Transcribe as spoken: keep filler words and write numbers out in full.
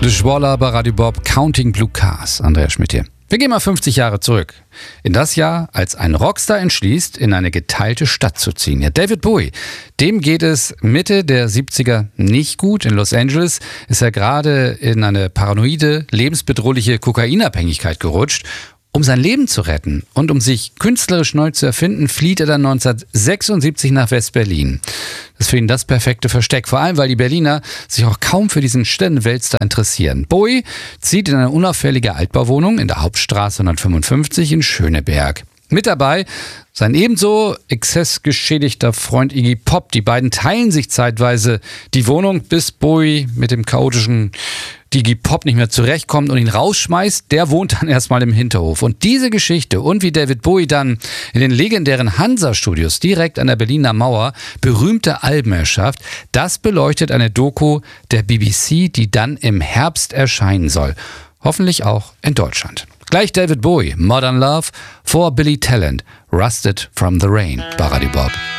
De Schwoller bei Radio Bob, Counting Blue Cars. Andreas Schmidt hier. Wir gehen mal fünfzig Jahre zurück. In das Jahr, als ein Rockstar entschließt, in eine geteilte Stadt zu ziehen. Ja, David Bowie, dem geht es Mitte der siebziger nicht gut. In Los Angeles ist er gerade in eine paranoide, lebensbedrohliche Kokainabhängigkeit gerutscht. Um sein Leben zu retten und um sich künstlerisch neu zu erfinden, flieht er dann neunzehnhundertsechsundsiebzig nach West-Berlin. Das ist für ihn das perfekte Versteck, vor allem weil die Berliner sich auch kaum für diesen Städtenwälzer interessieren. Bowie zieht in eine unauffällige Altbauwohnung in der Hauptstraße hundertfünfundfünfzig in Schöneberg. Mit dabei sein ebenso exzessgeschädigter Freund Iggy Pop. Die beiden teilen sich zeitweise die Wohnung, bis Bowie mit dem chaotischen Iggy Pop nicht mehr zurechtkommt und ihn rausschmeißt. Der wohnt dann erstmal im Hinterhof. Und diese Geschichte und wie David Bowie dann in den legendären Hansa-Studios direkt an der Berliner Mauer berühmte Alben erschafft, das beleuchtet eine Doku der B B C, die dann im Herbst erscheinen soll. Hoffentlich auch in Deutschland. Gleich David Bowie, Modern Love, vor Billy Talent, Rusted from the Rain bei Radio Bob.